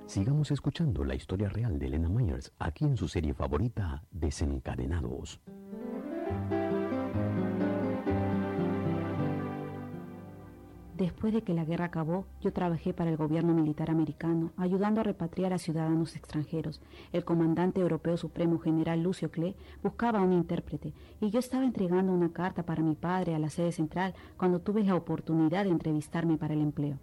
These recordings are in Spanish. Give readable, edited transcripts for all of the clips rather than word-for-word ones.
Sigamos escuchando la historia real de Elena Myers aquí en su serie favorita, Desencadenados. Después de que la guerra acabó, yo trabajé para el gobierno militar americano, ayudando a repatriar a ciudadanos extranjeros. El comandante europeo supremo, general Lucio Klee, buscaba un intérprete, y yo estaba entregando una carta para mi padre a la sede central cuando tuve la oportunidad de entrevistarme para el empleo.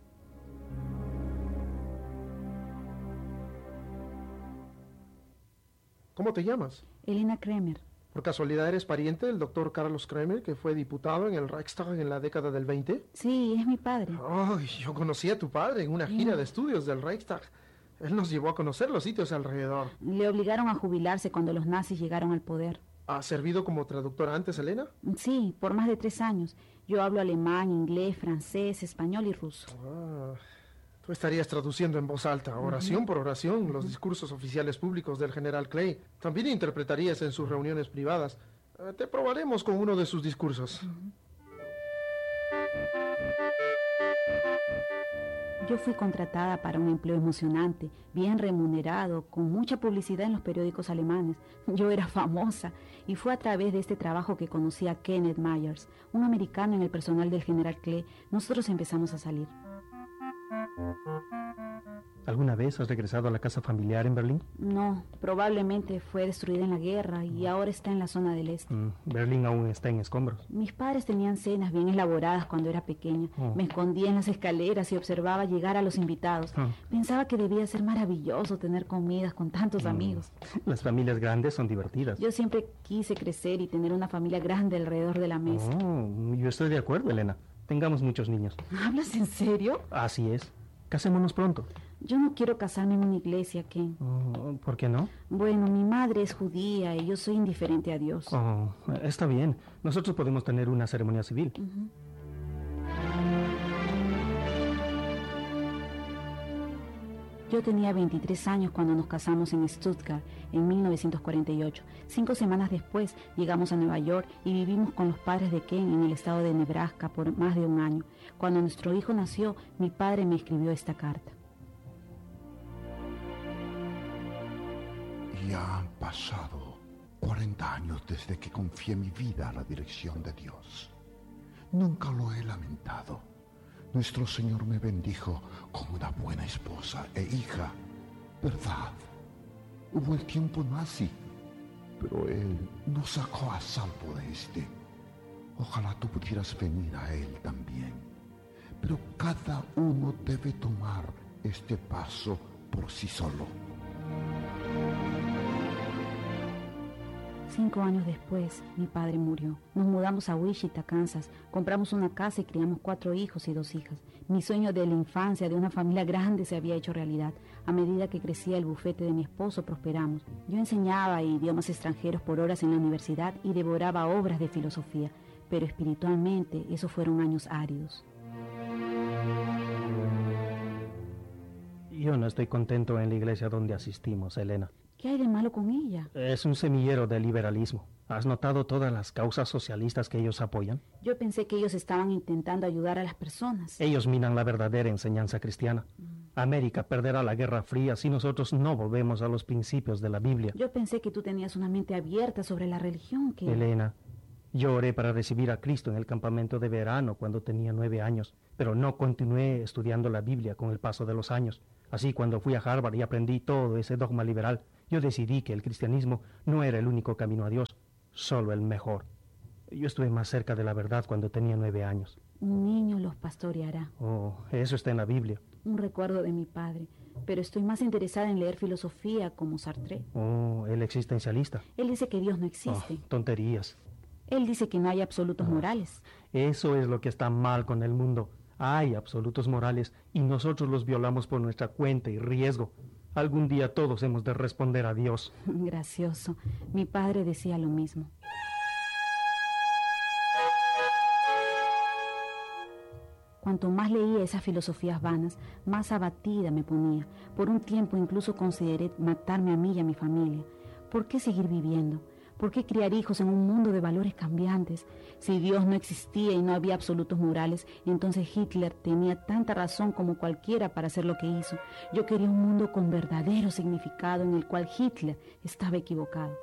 ¿Cómo te llamas? Elena Kremer. ¿Por casualidad eres pariente del doctor Carlos Kremer, que fue diputado en el Reichstag en la década del 20? Sí, es mi padre. Ay, yo conocí a tu padre en una gira de estudios del Reichstag. Él nos llevó a conocer los sitios alrededor. Le obligaron a jubilarse cuando los nazis llegaron al poder. ¿Has servido como traductora antes, Elena? Sí, por más de 3 años. Yo hablo alemán, inglés, francés, español y ruso. Tú estarías traduciendo en voz alta, oración por oración, los discursos oficiales públicos del general Clay. También interpretarías en sus reuniones privadas. Te probaremos con uno de sus discursos. Yo fui contratada para un empleo emocionante, bien remunerado, con mucha publicidad en los periódicos alemanes. Yo era famosa, y fue a través de este trabajo que conocí a Kenneth Myers, un americano en el personal del general Clay. Nosotros empezamos a salir. ¿Alguna vez has regresado a la casa familiar en Berlín? No, probablemente fue destruida en la guerra y ahora está en la zona del este. Berlín aún está en escombros. Mis padres tenían cenas bien elaboradas cuando era pequeña. Me escondía en las escaleras y observaba llegar a los invitados. Pensaba que debía ser maravilloso tener comidas con tantos amigos. Las familias grandes son divertidas. Yo siempre quise crecer y tener una familia grande alrededor de la mesa. Yo estoy de acuerdo, Elena. Tengamos muchos niños. ¿Hablas en serio? Así es. Casémonos pronto. Yo no quiero casarme en una iglesia, Ken. ¿Por qué no? Bueno, mi madre es judía y yo soy indiferente a Dios. Está bien. Nosotros podemos tener una ceremonia civil. Yo tenía 23 años cuando nos casamos en Stuttgart, en 1948. 5 semanas después llegamos a Nueva York y vivimos con los padres de Ken en el estado de Nebraska por más de 1 año. Cuando nuestro hijo nació, mi padre me escribió esta carta. Ya han pasado 40 años desde que confié mi vida a la dirección de Dios. Nunca lo he lamentado. Nuestro Señor me bendijo con una buena esposa e hija. ¿Verdad? Hubo el tiempo nazi, pero Él nos sacó a salvo de este. Ojalá tú pudieras venir a Él también. Pero cada uno debe tomar este paso por sí solo. 5 años después, mi padre murió. Nos mudamos a Wichita, Kansas. Compramos una casa y criamos 4 hijos y 2 hijas. Mi sueño de la infancia, de una familia grande, se había hecho realidad. A medida que crecía el bufete de mi esposo, prosperamos. Yo enseñaba idiomas extranjeros por horas en la universidad y devoraba obras de filosofía. Pero espiritualmente, esos fueron años áridos. Yo no estoy contento en la iglesia donde asistimos, Elena. ¿Qué hay de malo con ella? Es un semillero de liberalismo. ¿Has notado todas las causas socialistas que ellos apoyan? Yo pensé que ellos estaban intentando ayudar a las personas. Ellos minan la verdadera enseñanza cristiana. América perderá la Guerra Fría si nosotros no volvemos a los principios de la Biblia. Yo pensé que tú tenías una mente abierta sobre la religión, que... Elena, yo oré para recibir a Cristo en el campamento de verano cuando tenía 9 años, pero no continué estudiando la Biblia con el paso de los años. Así, cuando fui a Harvard y aprendí todo ese dogma liberal, yo decidí que el cristianismo no era el único camino a Dios, solo el mejor. Yo estuve más cerca de la verdad cuando tenía 9 años. Un niño los pastoreará. Eso está en la Biblia. Un recuerdo de mi padre, pero estoy más interesada en leer filosofía como Sartre. El existencialista. Él dice que Dios no existe. Tonterías. Él dice que no hay absolutos morales. Eso es lo que está mal con el mundo. Hay absolutos morales y nosotros los violamos por nuestra cuenta y riesgo. Algún día todos hemos de responder a Dios. Gracioso. Mi padre decía lo mismo. Cuanto más leía esas filosofías vanas, más abatida me ponía. Por un tiempo incluso consideré matarme a mí y a mi familia. ¿Por qué seguir viviendo? ¿Por qué criar hijos en un mundo de valores cambiantes? Si Dios no existía y no había absolutos morales, entonces Hitler tenía tanta razón como cualquiera para hacer lo que hizo. Yo quería un mundo con verdadero significado en el cual Hitler estaba equivocado.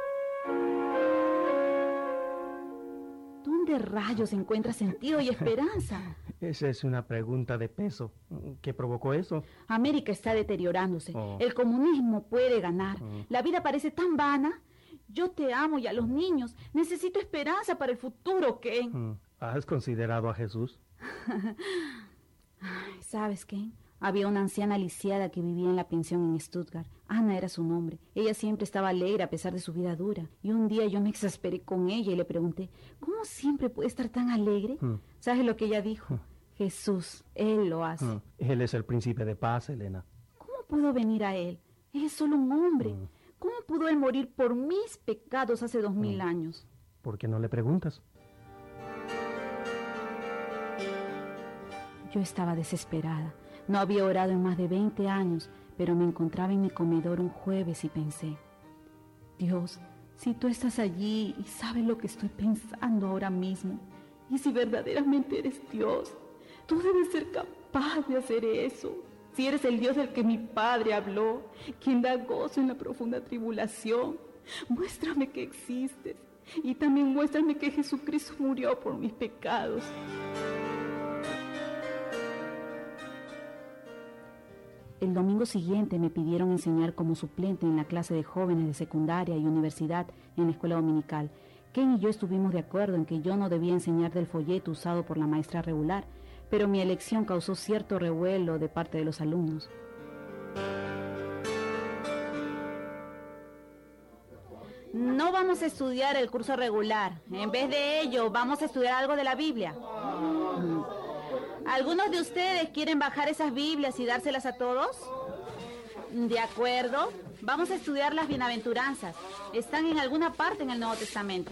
¿Dónde rayos encuentra sentido y esperanza? Esa es una pregunta de peso. ¿Qué provocó eso? América está deteriorándose. Oh. El comunismo puede ganar. La vida parece tan vana. Yo te amo y a los niños. Necesito esperanza para el futuro, Ken. ¿Has considerado a Jesús? ¿Sabes, Ken? Había una anciana lisiada que vivía en la pensión en Stuttgart. Ana era su nombre. Ella siempre estaba alegre a pesar de su vida dura. Y un día yo me exasperé con ella y le pregunté, ¿cómo siempre puede estar tan alegre? ¿Sabes lo que ella dijo? Jesús, Él lo hace. Él es el príncipe de paz, Elena. ¿Cómo puedo venir a Él? Él es solo un hombre. ¿Cómo pudo Él morir por mis pecados hace 2000 años? ¿Por qué no le preguntas? Yo estaba desesperada. No había orado en más de 20 años, pero me encontraba en mi comedor un jueves y pensé, Dios, si tú estás allí y sabes lo que estoy pensando ahora mismo, y si verdaderamente eres Dios, tú debes ser capaz de hacer eso. Si eres el Dios del que mi padre habló, quien da gozo en la profunda tribulación, muéstrame que existes y también muéstrame que Jesucristo murió por mis pecados. El domingo siguiente me pidieron enseñar como suplente en la clase de jóvenes de secundaria y universidad en la escuela dominical. Ken y yo estuvimos de acuerdo en que yo no debía enseñar del folleto usado por la maestra regular, pero mi elección causó cierto revuelo de parte de los alumnos. No vamos a estudiar el curso regular. En vez de ello, vamos a estudiar algo de la Biblia. ¿Algunos de ustedes quieren bajar esas Biblias y dárselas a todos? De acuerdo. Vamos a estudiar las bienaventuranzas. Están en alguna parte en el Nuevo Testamento.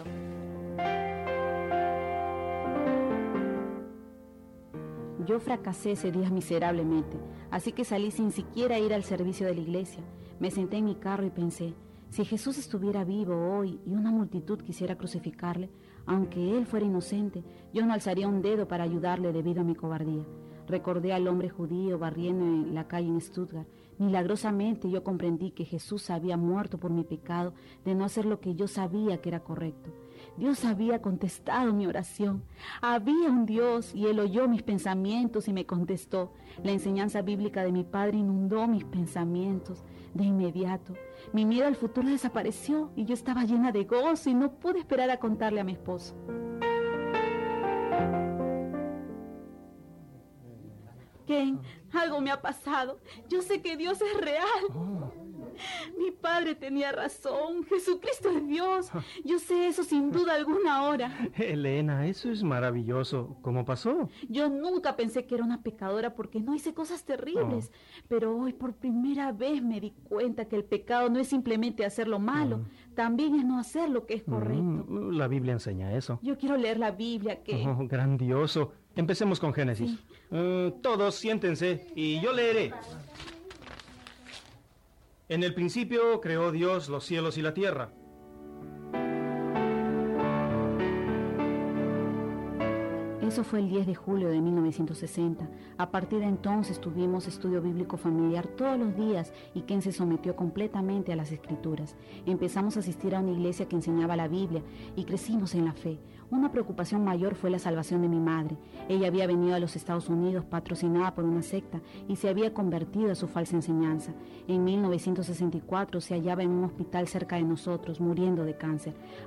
Yo fracasé ese día miserablemente, así que salí sin siquiera ir al servicio de la iglesia. Me senté en mi carro y pensé, si Jesús estuviera vivo hoy y una multitud quisiera crucificarle, aunque él fuera inocente, yo no alzaría un dedo para ayudarle debido a mi cobardía. Recordé al hombre judío barriendo en la calle en Stuttgart. Milagrosamente yo comprendí que Jesús había muerto por mi pecado de no hacer lo que yo sabía que era correcto. Dios había contestado mi oración. Había un Dios y Él oyó mis pensamientos y me contestó. La enseñanza bíblica de mi padre inundó mis pensamientos. De inmediato, mi miedo al futuro desapareció y yo estaba llena de gozo y no pude esperar a contarle a mi esposo. Ken, algo me ha pasado. Yo sé que Dios es real. Mi padre tenía razón. Jesucristo es Dios. Yo sé eso sin duda alguna ahora. Elena, eso es maravilloso. ¿Cómo pasó? Yo nunca pensé que era una pecadora porque no hice cosas terribles. Pero hoy por primera vez me di cuenta que el pecado no es simplemente hacer lo malo. También es no hacer lo que es correcto. La Biblia enseña eso. Yo quiero leer la Biblia, Ken. Grandioso. Empecemos con Génesis. Sí. Todos siéntense y yo leeré. En el principio creó Dios los cielos y la tierra. Eso fue el 10 de julio de 1960. A partir de entonces tuvimos estudio bíblico familiar todos los días y Ken se sometió completamente a las escrituras. Empezamos a asistir a una iglesia que enseñaba la Biblia y crecimos en la fe. Una preocupación mayor fue la salvación de mi madre. Ella había venido a los Estados Unidos patrocinada por una secta y se había convertido a su falsa enseñanza. En 1964 se hallaba en un hospital cerca de nosotros, muriendo de cáncer.